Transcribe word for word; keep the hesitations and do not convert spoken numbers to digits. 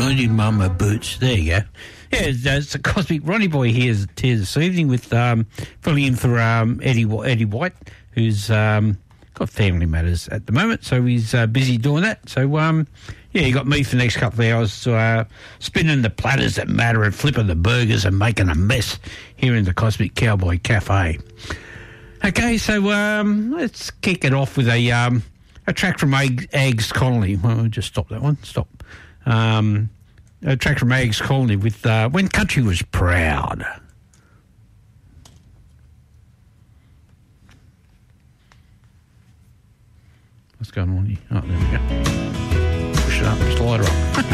shiny mama boots. There you go. Yeah, it's, uh, it's a Cosmic Ronnie Boy here, here this evening with um, filling in for um, Eddie Eddie White, who's um, got family matters at the moment, so he's uh, busy doing that. So, um, yeah, you got me for the next couple of hours uh, spinning the platters that matter and flipping the burgers and making a mess here in the Cosmic Cowboy Cafe. Okay, so um, let's kick it off with a um, a track from Ag- Ags Colony. Well, I'll just stop that one. Stop. Um, a track from Ags Colony with uh, When Country Was Proud. What's going on here? Oh, there we go. Push it up, slide it up.